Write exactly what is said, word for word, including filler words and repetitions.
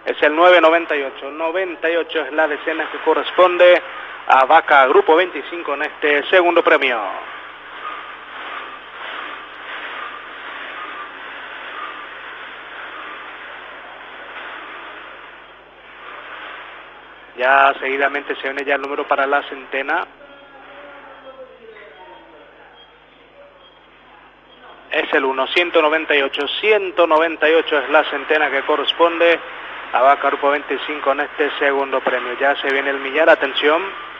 es el nueve noventa y ocho. noventa y ocho es la decena que corresponde a vaca Grupo veinticinco en este segundo premio. Ya seguidamente se viene ya el número para la centena. Es el uno, ciento noventa y ocho. ciento noventa y ocho es la centena que corresponde a vaca Grupo veinticinco en este segundo premio. Ya se viene el millar, atención.